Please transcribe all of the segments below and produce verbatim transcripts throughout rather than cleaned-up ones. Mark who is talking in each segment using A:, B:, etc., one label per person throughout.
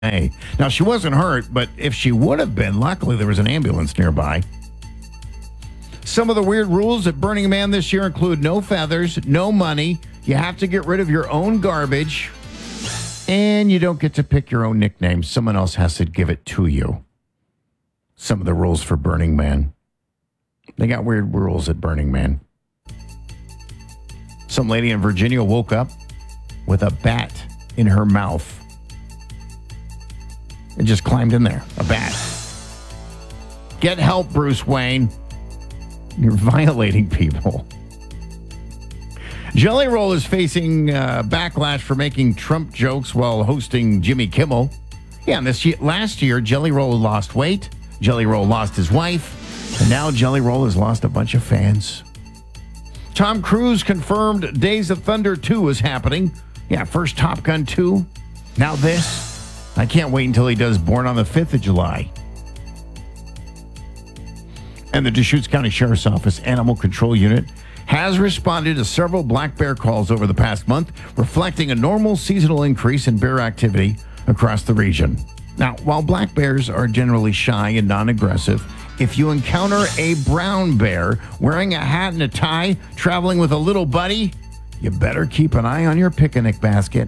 A: Hey, now she wasn't hurt, but if she would have been, luckily there was an ambulance nearby. Some of the weird rules at Burning Man this year include no feathers, no money, you have to get rid of your own garbage, and you don't get to pick your own nickname. Someone else has to give it to you. Some of the rules for Burning Man. They got weird rules at Burning Man. Some lady in Virginia woke up with a bat in her mouth. It just climbed in there. A bat. Get help, Bruce Wayne. You're violating people. Jelly Roll is facing uh, backlash for making Trump jokes while hosting Jimmy Kimmel. Yeah, and this year, last year, Jelly Roll lost weight. Jelly Roll lost his wife. And now Jelly Roll has lost a bunch of fans. Tom Cruise confirmed Days of Thunder two is happening. Yeah, first Top Gun two. Now this. I can't wait until he does Born on the fifth of July. And the Deschutes County Sheriff's Office Animal Control Unit has responded to several black bear calls over the past month, reflecting a normal seasonal increase in bear activity across the region. Now, while black bears are generally shy and non-aggressive, if you encounter a brown bear wearing a hat and a tie, traveling with a little buddy, you better keep an eye on your picnic basket.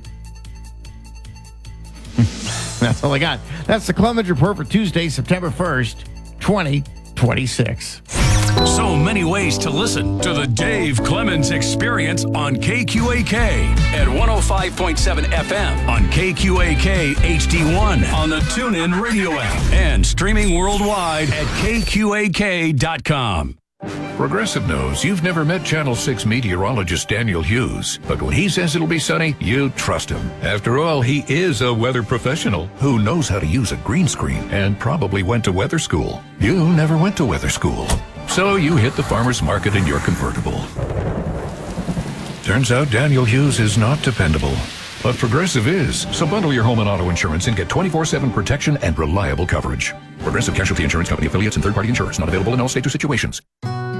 A: That's all I got. That's the Clemens Report for Tuesday, September first, twenty twenty-six.
B: So many ways to listen to the Dave Clemens Experience on K Q A K at one oh five point seven F M, on K Q A K H D one, on the TuneIn Radio app, and streaming worldwide at K Q A K dot com.
C: Progressive knows you've never met Channel six meteorologist Daniel Hughes, but when he says it'll be sunny, you trust him. After all, he is a weather professional who knows how to use a green screen and probably went to weather school. You never went to weather school, so you hit the farmer's market in your convertible. Turns out Daniel Hughes is not dependable, but Progressive is. So bundle your home and auto insurance and get twenty-four seven protection and reliable coverage. Progressive Casualty Insurance Company affiliates and third-party insurers not available in all states or situations.